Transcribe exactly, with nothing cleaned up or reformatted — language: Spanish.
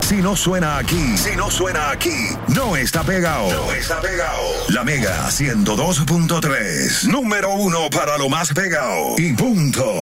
Si no suena aquí, si no suena aquí, no está pegado. No está pegado. La Mega ciento dos punto tres. Número uno para lo más pegado. Y punto.